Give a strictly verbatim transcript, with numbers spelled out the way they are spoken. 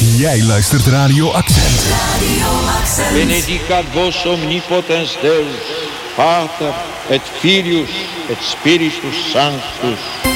Jij luistert Radio Accent. Radio Accent. Benedicat vos omnipotens Deus, Pater et Filius et Spiritus Sanctus.